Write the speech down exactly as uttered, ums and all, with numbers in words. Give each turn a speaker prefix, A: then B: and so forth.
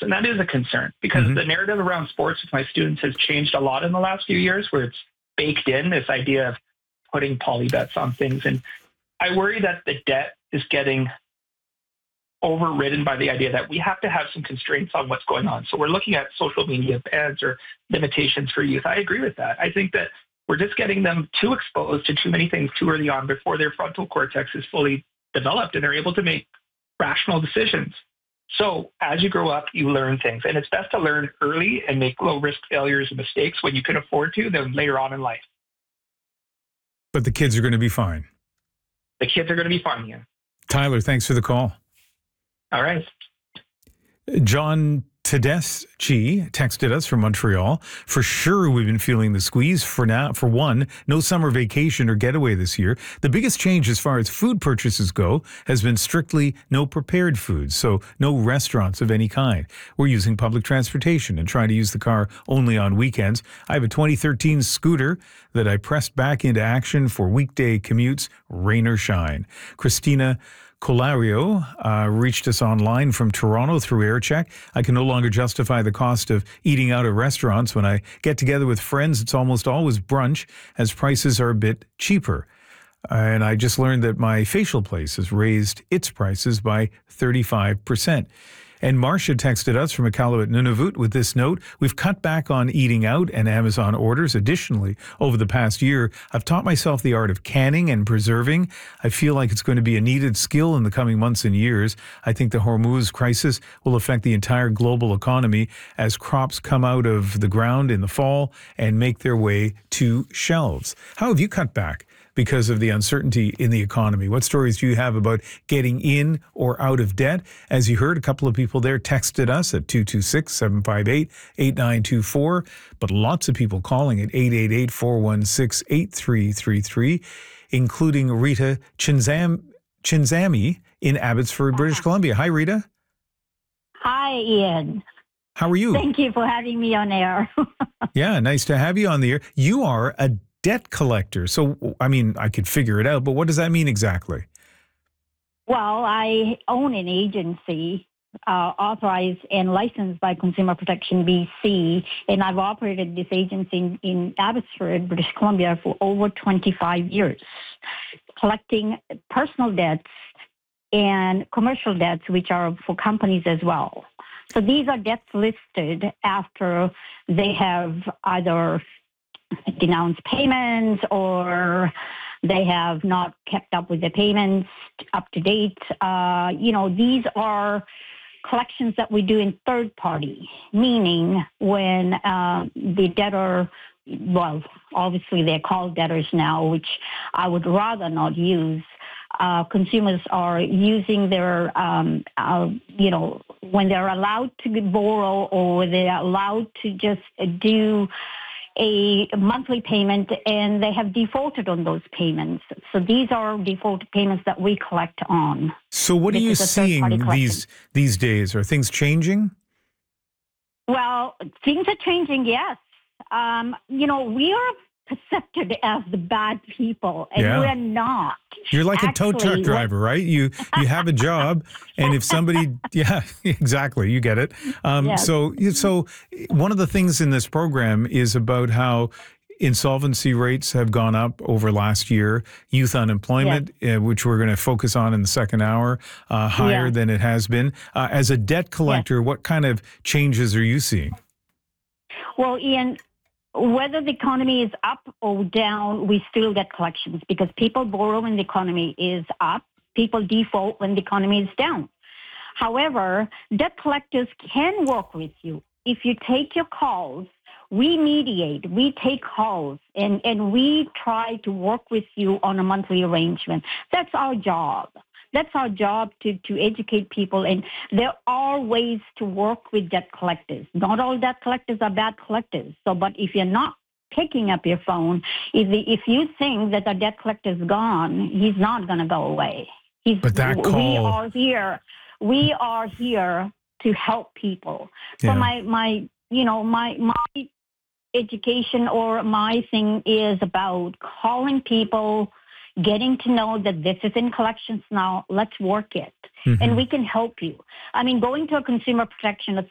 A: And that is a concern because
B: Mm-hmm.
A: the narrative around sports with my students has changed a lot in the last few years, where it's baked in this idea of putting poly bets on things. And I worry that the debt is getting overridden by the idea that we have to have some constraints on what's going on. So we're looking at social media bans or limitations for youth. I agree with that. I think that we're just getting them too exposed to too many things too early on before their frontal cortex is fully developed and they're able to make rational decisions. So as you grow up, you learn things. And it's best to learn early and make low-risk failures and mistakes when you can afford to than later on in life.
B: But the kids are going to be fine.
A: The kids are going to be fine, yeah.
B: Tyler, thanks for the call.
A: All right.
B: John Tedeschi texted us from Montreal. For sure, we've been feeling the squeeze. For now, for one, no summer vacation or getaway this year. The biggest change as far as food purchases go has been strictly no prepared foods, so no restaurants of any kind. We're using public transportation and trying to use the car only on weekends. I have a twenty thirteen scooter that I pressed back into action for weekday commutes, rain or shine. Christina Colario uh, reached us online from Toronto through AirCheck. I can no longer justify the cost of eating out at restaurants. When I get together with friends, it's almost always brunch, as prices are a bit cheaper. Uh, and I just learned that my facial place has raised its prices by thirty-five percent. And Marcia texted us from Iqaluit Nunavut with this note: we've cut back on eating out and Amazon orders. Additionally, over the past year, I've taught myself the art of canning and preserving. I feel like it's going to be a needed skill in the coming months and years. I think the Hormuz crisis will affect the entire global economy as crops come out of the ground in the fall and make their way to shelves. How have you cut back because of the uncertainty in the economy? What stories do you have about getting in or out of debt? As you heard, a couple of people there texted us at two two six, seven five eight, eight nine two four, but lots of people calling at eight eight eight, four one six, eight three three three, including Rita Chinzam, Chinzami in Abbotsford, British Columbia. Hi, Rita.
C: Hi, Ian.
B: How are you?
C: Thank you for having me on air.
B: Yeah, nice to have you on the air. You are a debt collector. So, I mean, I could figure it out, but what does that mean exactly?
C: Well, I own an agency uh, authorized and licensed by Consumer Protection B C, and I've operated this agency in, in Abbotsford, British Columbia for over twenty-five years, collecting personal debts and commercial debts, which are for companies as well. So these are debts listed after they have either denounced payments or they have not kept up with the payments up to date. Uh, you know, these are collections that we do in third party, meaning when uh, the debtor, well, obviously they're called debtors now, which I would rather not use. Uh, consumers are using their, um, uh, you know, when they're allowed to borrow or they're allowed to just do a monthly payment and they have defaulted on those payments. So these are default payments that we collect on.
B: So what
C: This
B: are you seeing these these days? Are things changing?
C: Well, things are changing, yes. Um, you know, we are perceived as the bad people, and
B: Yeah.
C: we're not.
B: You're like
C: Actually,
B: a tow truck driver, right? You you have a job, and if somebody, yeah, exactly, you get it. Um,
C: Yes.
B: So so one of the things in this program is about how insolvency rates have gone up over last year, youth unemployment, uh, which we're going to focus on in the second hour, uh, higher
C: Yeah.
B: than it has been. Uh, as a debt collector, what kind of changes are you seeing?
C: Well, Ian, whether the economy is up or down, we still get collections because people borrow when the economy is up. People default when the economy is down. However, debt collectors can work with you. If you take your calls, we mediate, we take calls, and, and we try to work with you on a monthly arrangement. That's our job. That's our job to, to educate people. And there are ways to work with debt collectors. Not all debt collectors are bad collectors. So, but if you're not picking up your phone, if, the, if you think that the debt collector's gone, he's not going to go away. He's,
B: But that call,
C: we are here. We are here to help people. So
B: Yeah.
C: my, my, you know, my, my education or my thing is about calling people, getting to know that this is in collections now, let's work it.
B: Mhm.
C: And we can help you. I mean, going to a consumer protection